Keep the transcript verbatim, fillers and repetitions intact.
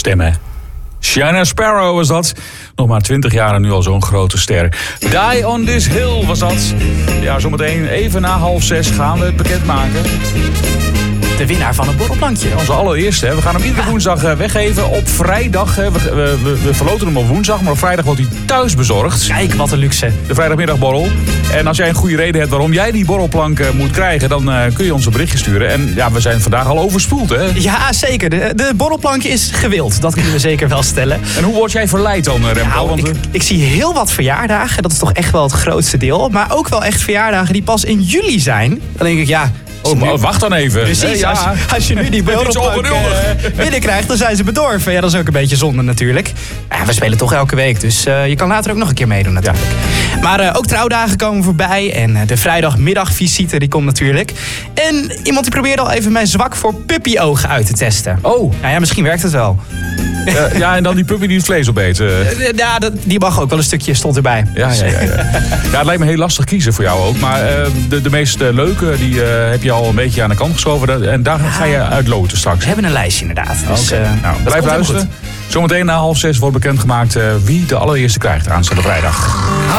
stemmen. China Sparrow was dat. Nog maar twintig jaar en nu al zo'n grote ster. Die on this hill was dat. Ja, zometeen even na half zes gaan we het bekendmaken. De winnaar van het borrelplankje. Onze allereerste. Hè. We gaan hem iedere woensdag weggeven. Op vrijdag. Hè. We, we, we verloten hem op woensdag. Maar op vrijdag wordt hij thuis bezorgd. Kijk, wat een luxe. De vrijdagmiddagborrel. En als jij een goede reden hebt waarom jij die borrelplank uh, moet krijgen... dan uh, kun je ons een berichtje sturen. En ja, we zijn vandaag al overspoeld, hè? Ja, zeker. De, de borrelplankje is gewild. Dat kunnen we zeker wel stellen. En hoe word jij verleid dan, Remco? Nou, Want, ik, ik zie heel wat verjaardagen. Dat is toch echt wel het grootste deel. Maar ook wel echt verjaardagen die pas in juli zijn. Dan denk ik, ja... Oh, maar wacht dan even. Precies, hey, ja. als, als je nu die borrelplank uh, binnenkrijgt, dan zijn ze bedorven. Ja, dat is ook een beetje zonde natuurlijk. Ja, we spelen toch elke week, dus uh, je kan later ook nog een keer meedoen natuurlijk. Ja. Maar uh, ook trouwdagen komen voorbij en uh, de vrijdagmiddagvisite die komt natuurlijk. En iemand die probeerde al even mijn zwak voor puppyogen uit te testen. Oh. Nou ja, misschien werkt het wel. Ja, ja, en dan die puppy die het vlees opeet. Uh. Ja, dat, die mag ook wel een stukje, stond erbij. Ja, ja, ja, ja. Ja, het lijkt me heel lastig kiezen voor jou ook. Maar uh, de, de meest uh, leuke, die uh, heb je al een beetje aan de kant geschoven. En daar ja. ga je uit loten straks. We hebben een lijstje inderdaad. Dus, okay. uh, nou, blijf luisteren. Zometeen na half zes wordt bekendgemaakt uh, wie de allereerste krijgt aanstaande vrijdag.